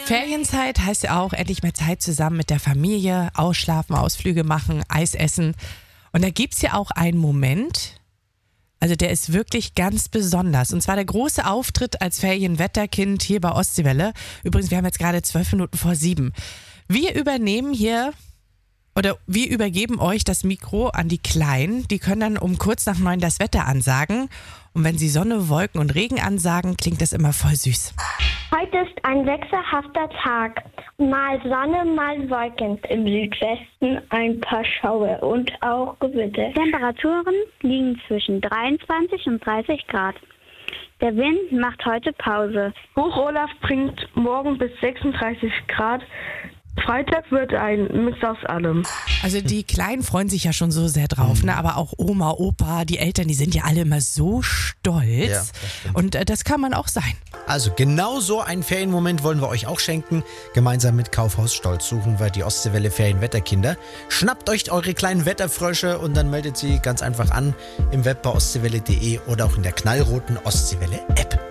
Ferienzeit heißt ja auch endlich mehr Zeit zusammen mit der Familie, ausschlafen, Ausflüge machen, Eis essen. Und da gibt's ja auch einen Moment, also der ist wirklich ganz besonders. Und zwar der große Auftritt als Ferienwetterkind hier bei Ostseewelle. Übrigens, wir haben jetzt gerade 7:12. Wir übernehmen hier oder wir übergeben euch das Mikro an die Kleinen. Die können dann um kurz nach 9 das Wetter ansagen. Und wenn sie Sonne, Wolken und Regen ansagen, klingt das immer voll süß. Heute ist ein wechselhafter Tag. Mal Sonne, mal Wolken. Im Südwesten ein paar Schauer und auch Gewitter. Temperaturen liegen zwischen 23 und 30 Grad. Der Wind macht heute Pause. Hoch Olaf bringt morgen bis 36 Grad. Freitag wird ein Mix aus allem. Also die Kleinen freuen sich ja schon so sehr drauf, ne? Aber auch Oma, Opa, die Eltern, die sind ja alle immer so stolz. Ja, das stimmt. Und das kann man auch sein. Also genau so einen Ferienmoment wollen wir euch auch schenken. Gemeinsam mit Kaufhaus Stolz suchen wir die Ostseewelle Ferienwetterkinder. Schnappt euch eure kleinen Wetterfrösche und dann meldet sie ganz einfach an im Web bei ostseewelle.de oder auch in der knallroten Ostseewelle App.